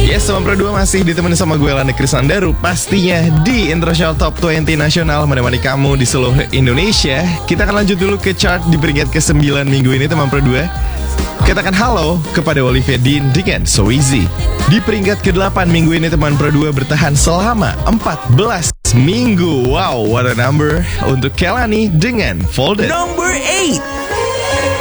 Yes, teman Pro 2 masih ditemani sama gue Landa Krisandaru. Pastinya di Intro Show Top 20 Nasional menemani kamu di seluruh Indonesia. Kita akan lanjut dulu ke chart di peringkat ke-9 minggu ini, teman Pro 2. Katakan halo kepada Olivia Dean dengan So Easy. Di peringkat ke-8 minggu ini, teman Pro 2 bertahan selama 14 minggu. Wow, what a number. Untuk Kelani dengan Folded. Number 8.